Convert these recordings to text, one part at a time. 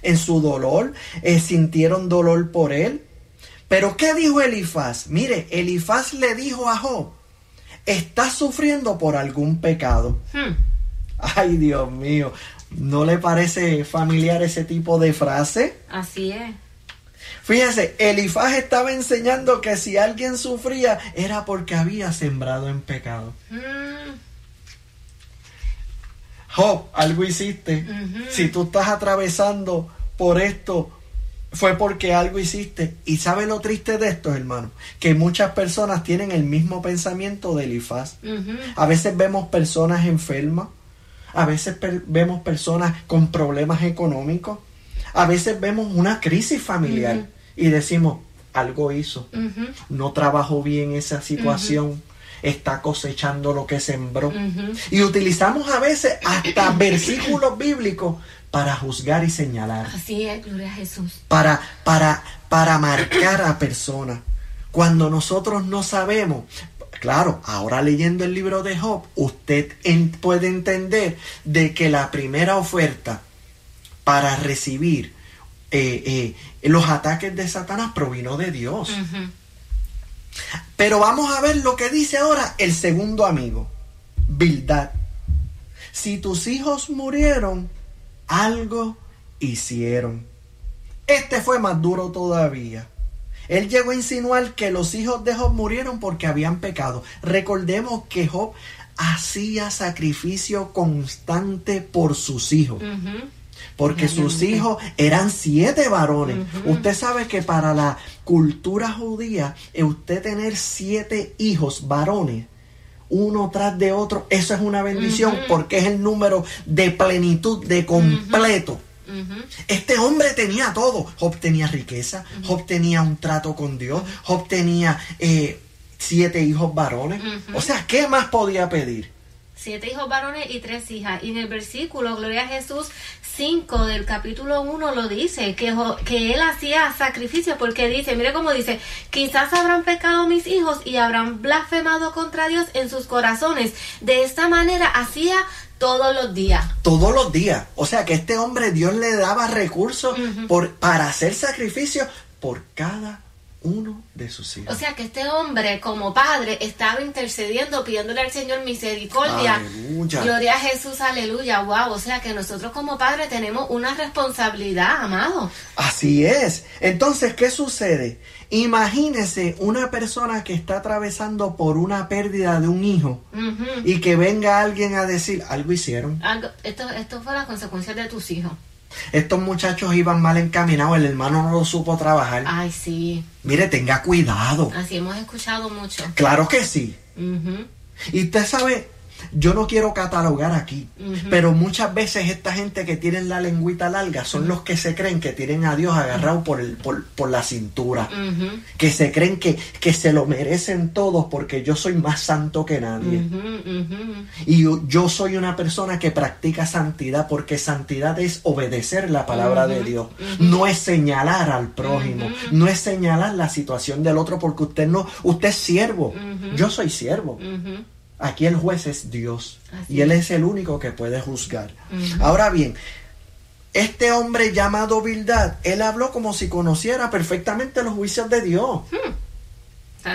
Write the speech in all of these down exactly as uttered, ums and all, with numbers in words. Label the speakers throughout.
Speaker 1: en su dolor, eh, sintieron dolor por él. Pero ¿qué dijo Elifaz? Mire, Elifaz le dijo a Job, estás sufriendo por algún pecado. Hmm. Ay, Dios mío, ¿no le parece familiar ese tipo de frase?
Speaker 2: Así es.
Speaker 1: Fíjense, Elifaz estaba enseñando que si alguien sufría era porque había sembrado en pecado. Mm. Job, algo hiciste. Uh-huh. Si tú estás atravesando por esto, fue porque algo hiciste. ¿Y sabe lo triste de esto, hermano? Que muchas personas tienen el mismo pensamiento de Elifaz. Uh-huh. A veces vemos personas enfermas. A veces per- vemos personas con problemas económicos. A veces vemos una crisis familiar. Uh-huh. Y decimos, algo hizo, uh-huh. no trabajó bien esa situación, uh-huh. está cosechando lo que sembró. Uh-huh. Y utilizamos a veces hasta versículos bíblicos para juzgar y señalar.
Speaker 2: Así es, gloria a Jesús.
Speaker 1: Para, para, para marcar a personas. Cuando nosotros no sabemos, claro, ahora leyendo el libro de Job, usted en, puede entender de que la primera oferta para recibir Eh, eh, los ataques de Satanás provino de Dios. Uh-huh. Pero vamos a ver lo que dice ahora el segundo amigo, Bildad. Si tus hijos murieron, algo hicieron. Este fue más duro todavía. Él llegó a insinuar que los hijos de Job murieron porque habían pecado. Recordemos que Job hacía sacrificio constante por sus hijos. Uh-huh. Porque sus hijos eran siete varones. Uh-huh. Usted sabe que para la cultura judía, usted tener siete hijos varones, uno tras de otro, eso es una bendición, uh-huh. porque es el número de plenitud, de completo. Uh-huh. Este hombre tenía todo. Job tenía riqueza, uh-huh. Job tenía un trato con Dios, Job tenía eh, siete hijos varones. Uh-huh. O sea, ¿qué más podía pedir?
Speaker 2: Siete hijos varones y tres hijas. Y en el versículo, gloria a Jesús, cinco del capítulo uno lo dice, que, que él hacía sacrificio, porque dice, mire cómo dice, quizás habrán pecado mis hijos y habrán blasfemado contra Dios en sus corazones. De esta manera hacía todos los días.
Speaker 1: Todos los días. O sea que este hombre, Dios le daba recursos uh-huh. por, para hacer sacrificio por cada uno de sus hijos.
Speaker 2: O sea que este hombre como padre estaba intercediendo, pidiéndole al Señor misericordia.
Speaker 1: Aleluya.
Speaker 2: Gloria a Jesús, aleluya, wow. O sea que nosotros como padres tenemos una responsabilidad, amado.
Speaker 1: Así es. Entonces, ¿qué sucede? Imagínese una persona que está atravesando por una pérdida de un hijo uh-huh. y que venga alguien a decir, algo hicieron.
Speaker 2: Algo, esto, esto fue la consecuencia de tus hijos.
Speaker 1: Estos muchachos iban mal encaminados, el hermano no lo supo trabajar.
Speaker 2: Ay, sí.
Speaker 1: Mire, tenga cuidado.
Speaker 2: Así hemos escuchado mucho.
Speaker 1: Claro que sí.
Speaker 2: Uh-huh.
Speaker 1: Y usted sabe, yo no quiero catalogar aquí, uh-huh. pero muchas veces esta gente que tiene la lengüita larga son uh-huh. los que se creen que tienen a Dios agarrado uh-huh. por, el, por, por la cintura. Uh-huh. Que se creen que, que se lo merecen todos porque yo soy más santo que nadie. Uh-huh. Uh-huh. Y yo, yo soy una persona que practica santidad porque santidad es obedecer la palabra uh-huh. de Dios. Uh-huh. No es señalar al prójimo, uh-huh. no es señalar la situación del otro porque usted no, usted es siervo. Uh-huh. Yo soy siervo. Uh-huh. Aquí el juez es Dios. Así y Él es el único que puede juzgar. Uh-huh. Ahora bien, este hombre llamado Bildad, él habló como si conociera perfectamente los juicios de Dios.
Speaker 2: Hmm.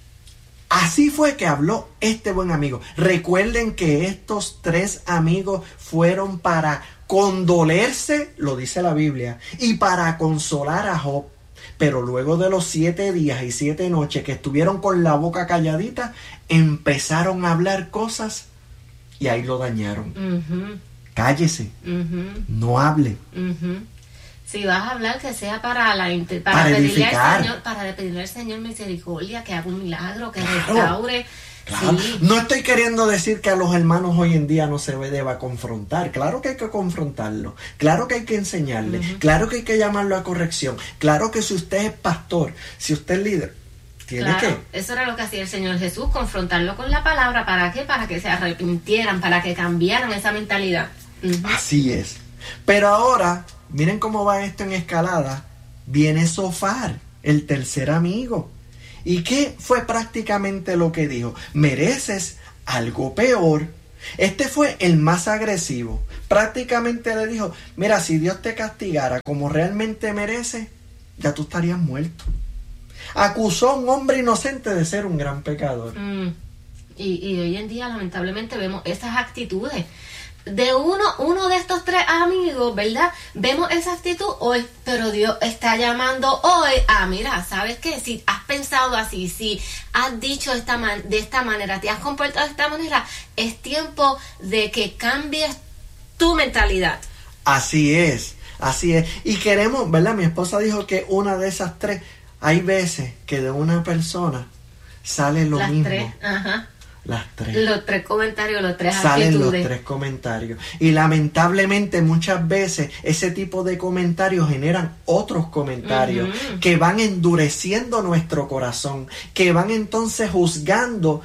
Speaker 1: Así fue que habló este buen amigo. Recuerden que estos tres amigos fueron para condolerse, lo dice la Biblia, y para consolar a Job. Pero luego de los siete días y siete noches que estuvieron con la boca calladita, empezaron a hablar cosas y ahí lo dañaron. Uh-huh. Cállese, uh-huh. no hable.
Speaker 2: Uh-huh. Si vas a hablar, que sea para, la, para, para pedirle al Señor, para pedirle al Señor misericordia, que haga un milagro, que claro. restaure.
Speaker 1: Claro. Sí. No estoy queriendo decir que a los hermanos hoy en día no se deba confrontar. Claro que hay que confrontarlo. Claro que hay que enseñarle. Uh-huh. Claro que hay que llamarlo a corrección. Claro que si usted es pastor, si usted es líder, tiene
Speaker 2: claro,
Speaker 1: que...
Speaker 2: Eso era lo que hacía el Señor Jesús, confrontarlo con la palabra. ¿Para qué? Para que se arrepintieran, para que cambiaran esa mentalidad. Uh-huh.
Speaker 1: Así es. Pero ahora, miren cómo va esto en escalada. Viene Zofar, el tercer amigo. ¿Y qué fue prácticamente lo que dijo? Mereces algo peor. Este fue el más agresivo. Prácticamente le dijo, mira, si Dios te castigara como realmente merece, ya tú estarías muerto. Acusó a un hombre inocente de ser un gran pecador.
Speaker 2: Mm. Y, y hoy en día lamentablemente vemos esas actitudes. De uno, uno de estos tres amigos, ¿verdad? Vemos esa actitud hoy, pero Dios está llamando hoy a, mira, ¿sabes qué? Si has pensado así, si has dicho esta man, de esta manera, te has comportado de esta manera, es tiempo de que cambies tu mentalidad.
Speaker 1: Así es, así es. Y queremos, ¿verdad? Mi esposa dijo que una de esas tres, hay veces que de una persona sale lo
Speaker 2: Las
Speaker 1: mismo.
Speaker 2: tres, ajá.
Speaker 1: Las tres.
Speaker 2: Los tres comentarios, los tres
Speaker 1: Salen
Speaker 2: actitudes.
Speaker 1: los tres comentarios. Y lamentablemente muchas veces ese tipo de comentarios generan otros comentarios
Speaker 2: Uh-huh.
Speaker 1: que van endureciendo nuestro corazón, que van entonces juzgando.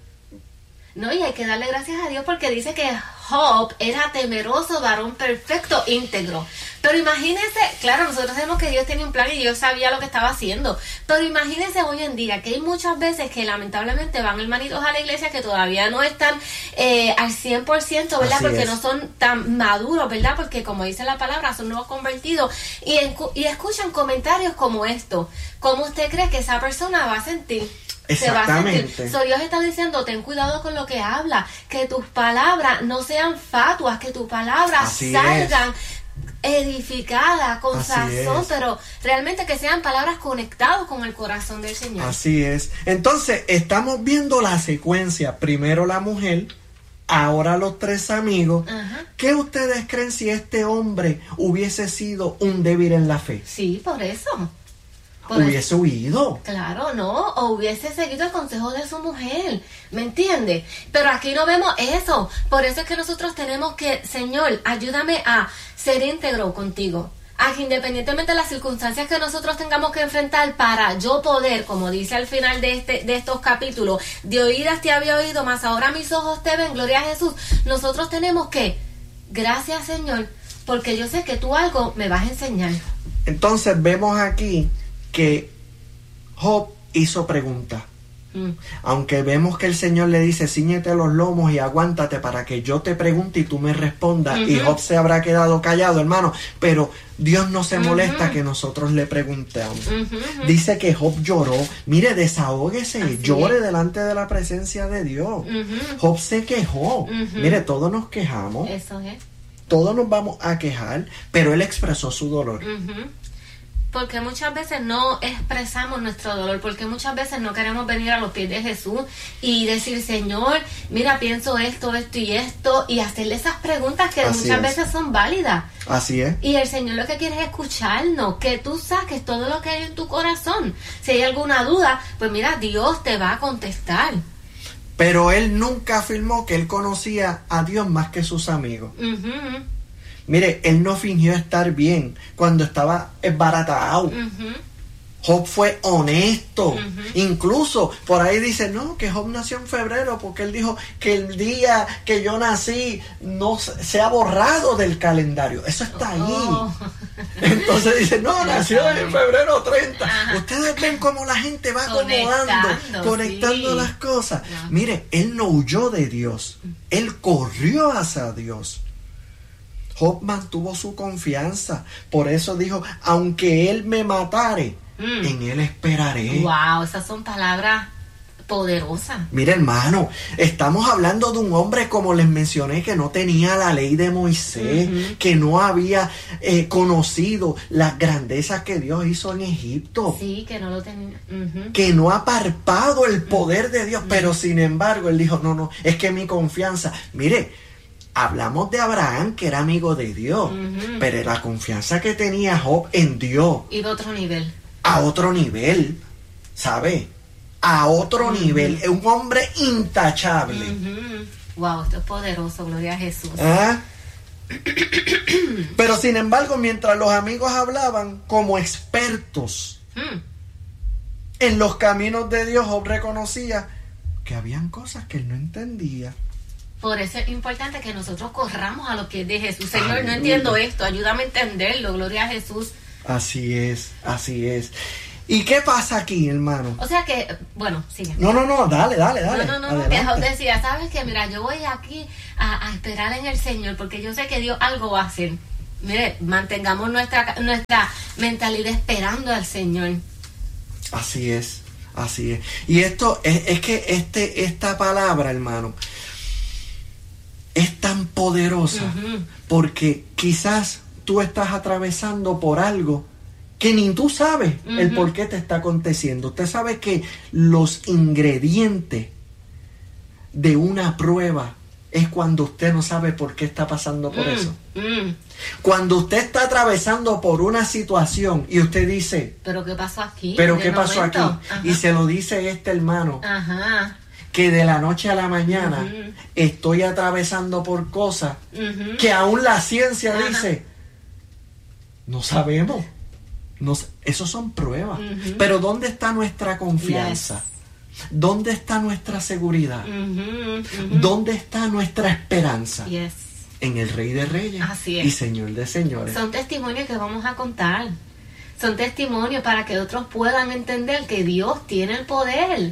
Speaker 2: No, y hay que darle gracias a Dios porque dice que Job era temeroso, varón perfecto, íntegro. Pero imagínense, claro, nosotros sabemos que Dios tenía un plan y Dios sabía lo que estaba haciendo. Pero imagínense hoy en día que hay muchas veces que lamentablemente van hermanitos a la iglesia que todavía no están eh, al cien por ciento, ¿verdad?
Speaker 1: Así
Speaker 2: Porque
Speaker 1: es.
Speaker 2: no son tan maduros, ¿verdad? Porque como dice la palabra, son nuevos convertidos. Y, encu- y escuchan comentarios como esto. ¿Cómo usted cree que esa persona va a sentir? Se va a sentir.
Speaker 1: Exactamente.
Speaker 2: So, Dios está diciendo, ten cuidado con lo que habla, que tus palabras no sean fatuas, que tus palabras
Speaker 1: Así
Speaker 2: salgan edificadas, con
Speaker 1: Así
Speaker 2: sazón,
Speaker 1: es.
Speaker 2: pero realmente que sean palabras conectadas con el corazón del Señor.
Speaker 1: Así es. Entonces, estamos viendo la secuencia. Primero la mujer, ahora los tres amigos.
Speaker 2: Ajá.
Speaker 1: ¿Qué ustedes creen si este hombre hubiese sido un débil en la fe?
Speaker 2: Sí, por eso. Por eso.
Speaker 1: Hubiese huido.
Speaker 2: Claro, no, o hubiese seguido el consejo de su mujer, ¿me entiende? Pero aquí no vemos eso, por eso es que nosotros tenemos que, Señor, ayúdame a ser íntegro contigo, a que independientemente de las circunstancias que nosotros tengamos que enfrentar para yo poder, como dice al final de este de estos capítulos, de oídas te había oído, mas ahora mis ojos te ven, gloria a Jesús, nosotros tenemos que, gracias Señor, porque yo sé que tú algo me vas a enseñar.
Speaker 1: Entonces vemos aquí que Job hizo preguntas.
Speaker 2: Mm.
Speaker 1: Aunque vemos que el Señor le dice, cíñete los lomos y aguántate para que yo te pregunte y tú me respondas.
Speaker 2: Uh-huh.
Speaker 1: Y Job se habrá quedado callado, hermano. Pero Dios no se
Speaker 2: Uh-huh.
Speaker 1: molesta que nosotros le preguntemos.
Speaker 2: Uh-huh, uh-huh.
Speaker 1: Dice que Job lloró. Mire, desahóguese,
Speaker 2: Así
Speaker 1: llore
Speaker 2: es.
Speaker 1: delante de la presencia de Dios.
Speaker 2: Uh-huh.
Speaker 1: Job se quejó.
Speaker 2: Uh-huh.
Speaker 1: Mire, todos nos quejamos.
Speaker 2: Eso es.
Speaker 1: Todos nos vamos a quejar, pero él expresó su dolor.
Speaker 2: Ujú. Porque muchas veces no expresamos nuestro dolor, porque muchas veces no queremos venir a los pies de Jesús y decir, Señor, mira, pienso esto, esto y esto, y hacerle esas preguntas que
Speaker 1: Así
Speaker 2: muchas
Speaker 1: es.
Speaker 2: veces son válidas.
Speaker 1: Así es.
Speaker 2: Y el Señor lo que quiere es escucharnos, que tú saques todo lo que hay en tu corazón. Si hay alguna duda, pues mira, Dios te va a contestar.
Speaker 1: Pero él nunca afirmó que él conocía a Dios más que sus amigos.
Speaker 2: Ujú,
Speaker 1: Mire, él no fingió estar bien cuando estaba esbaratado.
Speaker 2: ujú.
Speaker 1: Job fue honesto.
Speaker 2: Ujú.
Speaker 1: Incluso por ahí dice, no, que Job nació en febrero porque él dijo que el día que yo nací no se se ha borrado del calendario. Eso está ahí.
Speaker 2: Oh.
Speaker 1: Entonces dice, no, nació en febrero treinta.
Speaker 2: Ajá.
Speaker 1: Ustedes ven cómo la gente va acomodando,
Speaker 2: Conectando,
Speaker 1: conectando
Speaker 2: sí.
Speaker 1: las cosas.
Speaker 2: Ajá.
Speaker 1: Mire, él no huyó de Dios. Él corrió hacia Dios. Job mantuvo su confianza. Por eso dijo, aunque él me matare,
Speaker 2: Mm.
Speaker 1: en él esperaré.
Speaker 2: Wow, esas son palabras poderosas.
Speaker 1: Mire, hermano, estamos hablando de un hombre, como les mencioné, que no tenía la ley de Moisés,
Speaker 2: Ujú.
Speaker 1: que no había eh, conocido las grandezas que Dios hizo en Egipto,
Speaker 2: Sí, que no lo tenía. Ujú.
Speaker 1: que no ha parpado el poder de Dios, pero sin embargo, él dijo, no, no, es que mi confianza, mire, hablamos de Abraham, que era amigo de Dios,
Speaker 2: Ujú.
Speaker 1: pero la confianza que tenía Job en Dios,
Speaker 2: Iba a otro nivel.
Speaker 1: a otro nivel, ¿sabe? A otro
Speaker 2: Ujú.
Speaker 1: nivel, es un hombre intachable.
Speaker 2: Ujú. Wow, esto es poderoso, gloria a Jesús.
Speaker 1: ¿Ah? Pero sin embargo, mientras los amigos hablaban como expertos
Speaker 2: Mm.
Speaker 1: en los caminos de Dios, Job reconocía que habían cosas que él no entendía.
Speaker 2: Por eso es importante que nosotros corramos a los pies de Jesús. Señor,
Speaker 1: Aleluya.
Speaker 2: no entiendo esto, ayúdame a entenderlo, gloria a Jesús.
Speaker 1: Así es, así es. ¿Y qué pasa aquí, hermano?
Speaker 2: O sea que, bueno, sigue.
Speaker 1: No, no, no, dale, dale, dale.
Speaker 2: No, no, no, no, que Job decía, ¿sabes qué? Mira, yo voy aquí a, a esperar en el Señor porque yo sé que Dios algo va a hacer. Mire, mantengamos nuestra, nuestra mentalidad esperando al Señor.
Speaker 1: Así es, así es. Y esto, es, es que este, esta palabra, hermano, es tan poderosa, uh-huh. porque quizás tú estás atravesando por algo que ni tú sabes uh-huh. el por qué te está aconteciendo. Usted sabe que los ingredientes de una prueba es cuando usted no sabe por qué está pasando por mm, eso. Mm. Cuando usted está atravesando por una situación y usted dice,
Speaker 2: ¿pero qué pasó aquí?
Speaker 1: ¿Pero qué pasó momento? aquí? Ajá. Y se lo dice este hermano, Ajá. que de la noche a la mañana uh-huh. estoy atravesando por cosas uh-huh. que aún la ciencia Ajá. dice, no sabemos. No, esos son pruebas. Uh-huh. Pero ¿dónde está nuestra confianza? Yes. ¿Dónde está nuestra seguridad? Uh-huh, uh-huh. ¿Dónde está nuestra esperanza?
Speaker 2: Yes.
Speaker 1: En el Rey de Reyes
Speaker 2: Así es.
Speaker 1: y Señor de Señores.
Speaker 2: Son testimonios que vamos a contar. Son testimonios para que otros puedan entender que Dios tiene el poder.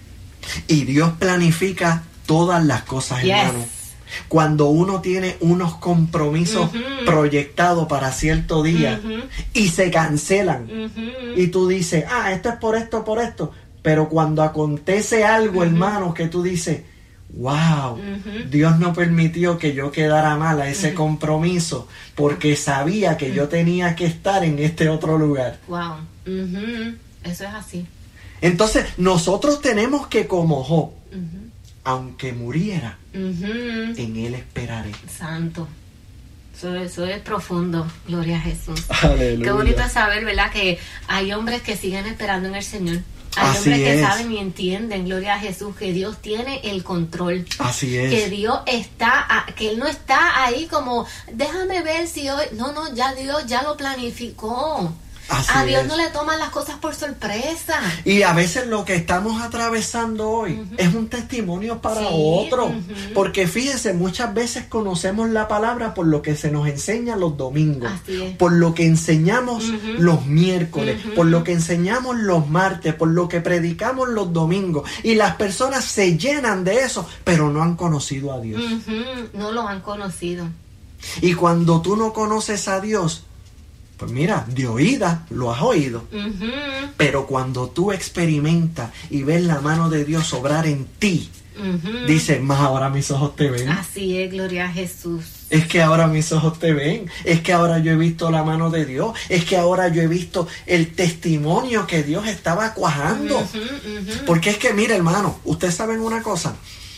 Speaker 1: Y Dios planifica todas las cosas, yes. hermano. Cuando uno tiene unos compromisos uh-huh. proyectados para cierto día uh-huh. y se cancelan uh-huh. y tú dices, ah, esto es por esto, por esto. Pero cuando acontece algo, uh-huh. hermano, que tú dices, wow, uh-huh. Dios no permitió que yo quedara mal a ese uh-huh. compromiso porque sabía que uh-huh. yo tenía que estar en este otro lugar.
Speaker 2: Wow, uh-huh. Eso es así.
Speaker 1: Entonces, nosotros tenemos que, como Job, uh-huh. aunque muriera, uh-huh. en Él esperaré.
Speaker 2: Santo. Eso, eso es profundo, gloria a Jesús.
Speaker 1: Aleluya.
Speaker 2: Qué bonito es saber, ¿verdad? Que hay hombres que siguen esperando en el Señor. Hay
Speaker 1: Así
Speaker 2: hombres que
Speaker 1: es.
Speaker 2: saben y entienden, gloria a Jesús, que Dios tiene el control.
Speaker 1: Así es.
Speaker 2: Que Dios está, que Él no está ahí como, déjame ver si hoy, no, no, ya Dios ya lo planificó.
Speaker 1: Así
Speaker 2: a Dios
Speaker 1: es.
Speaker 2: no le toman las cosas por sorpresa.
Speaker 1: Y a veces lo que estamos atravesando hoy uh-huh. es un testimonio para
Speaker 2: sí,
Speaker 1: otro.
Speaker 2: Uh-huh.
Speaker 1: Porque fíjense, muchas veces conocemos la palabra por lo que se nos enseña los domingos,
Speaker 2: Así es.
Speaker 1: por lo que enseñamos uh-huh. los miércoles,
Speaker 2: uh-huh.
Speaker 1: por lo que enseñamos los martes, por lo que predicamos los domingos. Y las personas se llenan de eso, pero no han conocido a Dios.
Speaker 2: Uh-huh. No lo han conocido.
Speaker 1: Y cuando tú no conoces a Dios, pues mira, de oída lo has oído.
Speaker 2: Uh-huh.
Speaker 1: Pero cuando tú experimentas y ves la mano de Dios obrar en ti, uh-huh. dices, más ahora mis ojos te ven.
Speaker 2: Así es, gloria a Jesús.
Speaker 1: Es que ahora mis ojos te ven. Es que ahora yo he visto la mano de Dios. Es que ahora yo he visto el testimonio que Dios estaba cuajando.
Speaker 2: Uh-huh, uh-huh.
Speaker 1: Porque es que, mira, hermano, ustedes saben una cosa.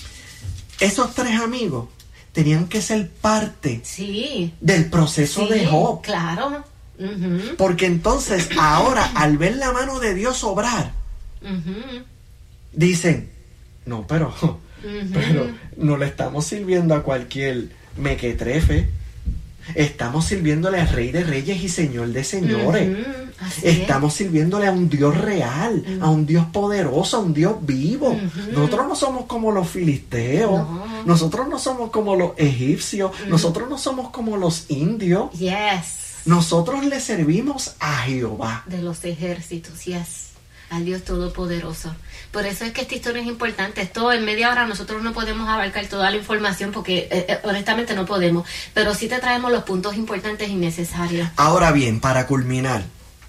Speaker 1: Esos tres amigos tenían que ser parte
Speaker 2: sí.
Speaker 1: del proceso
Speaker 2: sí,
Speaker 1: de Job.
Speaker 2: Claro. Uh-huh.
Speaker 1: Porque entonces ahora al ver la mano de Dios obrar uh-huh. dicen no pero uh-huh. pero no le estamos sirviendo a cualquier mequetrefe, estamos sirviéndole al Rey de Reyes y Señor de Señores.
Speaker 2: Uh-huh.
Speaker 1: Estamos sirviéndole a un Dios real, uh-huh. a un Dios poderoso, a un Dios vivo. Uh-huh. Nosotros no somos como los filisteos, no. nosotros no somos como los egipcios, uh-huh. nosotros no somos como los indios.
Speaker 2: Yes.
Speaker 1: Nosotros le servimos a Jehová.
Speaker 2: De los ejércitos, yes. Al Dios Todopoderoso. Por eso es que esta historia es importante. Esto en media hora nosotros no podemos abarcar toda la información porque eh, honestamente no podemos. Pero sí te traemos los puntos importantes y necesarios.
Speaker 1: Ahora bien, para culminar,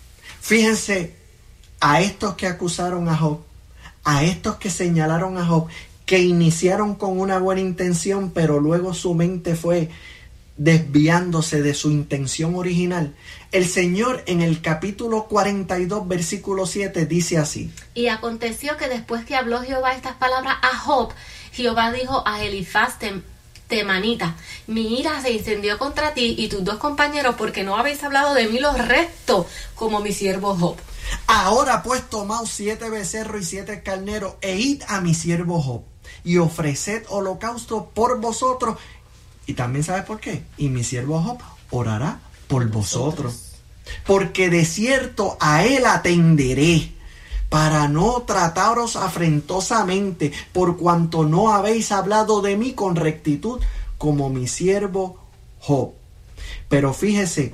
Speaker 1: fíjense a estos que acusaron a Job, a estos que señalaron a Job, que iniciaron con una buena intención, pero luego su mente fue desviándose de su intención original. El Señor en el capítulo cuarenta y dos versículo siete dice así:
Speaker 2: y aconteció que después que habló Jehová estas palabras a Job, Jehová dijo a Elifaz temanita: mi ira se incendió contra ti y tus dos compañeros porque no habéis hablado de mí lo recto como mi siervo Job.
Speaker 1: Ahora pues tomaos siete becerros y siete carneros e id a mi siervo Job y ofreced holocausto por vosotros. Y también, ¿sabes por qué? Y mi siervo Job orará por vosotros. Porque de cierto a él atenderé, para no trataros afrentosamente, por cuanto no habéis hablado de mí con rectitud, como mi siervo Job. Pero fíjese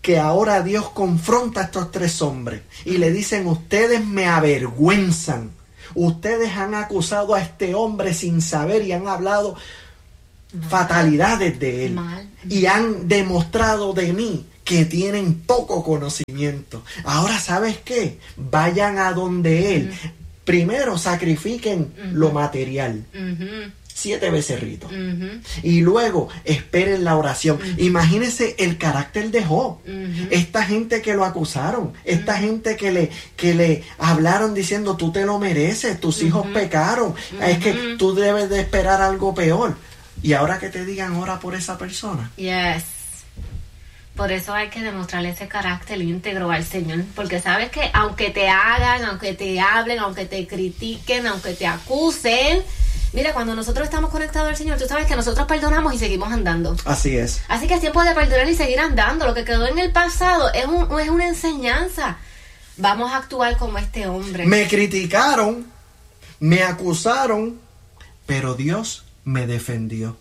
Speaker 1: que ahora Dios confronta a estos tres hombres y le dicen: ustedes me avergüenzan. Ustedes han acusado a este hombre sin saber y han hablado mal, fatalidades de él. Mal. Y han demostrado de mí que tienen poco conocimiento. Ahora, ¿sabes qué? Vayan a donde él. Uh-huh. Primero sacrifiquen uh-huh. lo material. Uh-huh. Siete becerritos. Uh-huh. Y luego esperen la oración. Uh-huh. Imagínense el carácter de Job. Uh-huh. Esta gente que lo acusaron. Esta uh-huh. gente que le, que le hablaron diciendo: tú te lo mereces, tus uh-huh. hijos pecaron. Uh-huh. Es que tú debes de esperar algo peor. Y ahora que te digan: ora por esa persona.
Speaker 2: Yes. Por eso hay que demostrarle ese carácter íntegro al Señor. Porque sabes que aunque te hagan, aunque te hablen, aunque te critiquen, aunque te acusen, mira, cuando nosotros estamos conectados al Señor, tú sabes que nosotros perdonamos y seguimos andando.
Speaker 1: Así es.
Speaker 2: Así que es tiempo de perdonar y seguir andando. Lo que quedó en el pasado es, un, es una enseñanza. Vamos a actuar como este hombre.
Speaker 1: Me criticaron, me acusaron, pero Dios me defendió.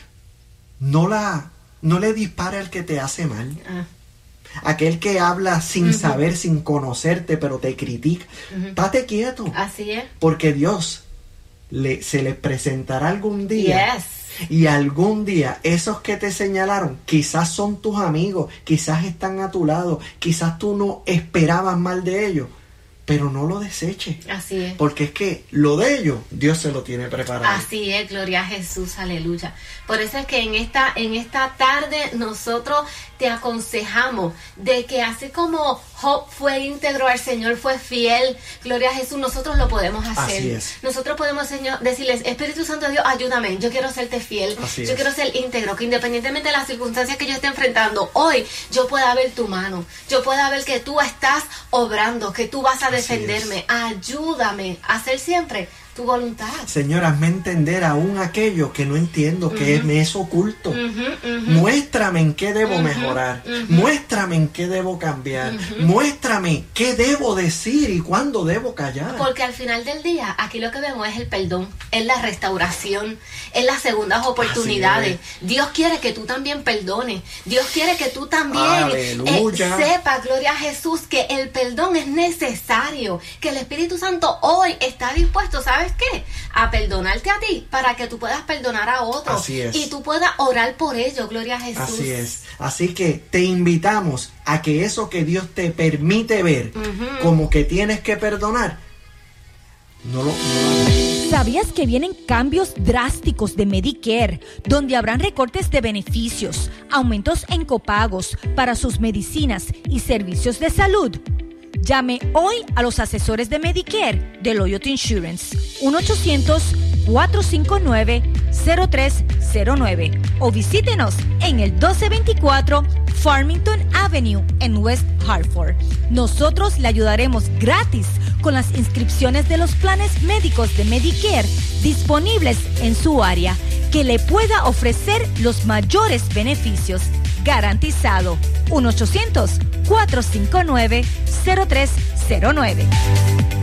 Speaker 1: No la... No le dispare al que te hace mal. Ah. Aquel que habla sin uh-huh. saber, sin conocerte, pero te critica. Uh-huh. Estate quieto.
Speaker 2: Así es.
Speaker 1: Porque Dios le, se les presentará algún día.
Speaker 2: Yes.
Speaker 1: Y algún día esos que te señalaron quizás son tus amigos, quizás están a tu lado, quizás tú no esperabas mal de ellos. Pero no lo deseche.
Speaker 2: Así es.
Speaker 1: Porque es que lo de ellos, Dios se lo tiene preparado.
Speaker 2: Así es, gloria a Jesús, aleluya. Por eso es que en esta, en esta tarde nosotros te aconsejamos de que así como Job fue íntegro al Señor, fue fiel, gloria a Jesús, nosotros lo podemos hacer.
Speaker 1: Así es.
Speaker 2: Nosotros podemos, Señor, decirles: Espíritu Santo de Dios, ayúdame, yo quiero serte fiel,
Speaker 1: Así
Speaker 2: yo
Speaker 1: es.
Speaker 2: quiero ser íntegro, que independientemente de las circunstancias que yo esté enfrentando, hoy yo pueda ver tu mano, yo pueda ver que tú estás obrando, que tú vas a defenderme. Ayúdame a hacer siempre tu voluntad.
Speaker 1: Señor, hazme entender aún aquello que no entiendo, uh-huh. que me es oculto. Uh-huh, uh-huh. Muéstrame en qué debo uh-huh, mejorar. Uh-huh. Muéstrame en qué debo cambiar. Uh-huh. Muéstrame qué debo decir y cuándo debo callar.
Speaker 2: Porque al final del día, aquí lo que vemos es el perdón, es la restauración, es las segundas oportunidades. Dios quiere que tú también perdones. Dios quiere que tú también eh, sepas, gloria a Jesús, que el perdón es necesario, que el Espíritu Santo hoy está dispuesto, ¿sabes qué? A perdonarte a ti para que tú puedas perdonar a otros.
Speaker 1: Así es.
Speaker 2: Y tú puedas orar por ellos, gloria a Jesús.
Speaker 1: Así es. Así que te invitamos a que eso que Dios te permite ver uh-huh. como que tienes que perdonar, no lo, no lo
Speaker 3: ¿Sabías que vienen cambios drásticos de Medicare, donde habrán recortes de beneficios, aumentos en copagos para sus medicinas y servicios de salud? Llame hoy a los asesores de Medicare de Loyalty Insurance, uno ochocientos, cuatro cinco nueve, cero tres cero nueve, o visítenos en el doce veinticuatro Farmington Avenue en West Hartford. Nosotros le ayudaremos gratis con las inscripciones de los planes médicos de Medicare disponibles en su área, que le pueda ofrecer los mayores beneficios. Garantizado. uno ochocientos, cuatro cinco nueve, cero tres cero nueve.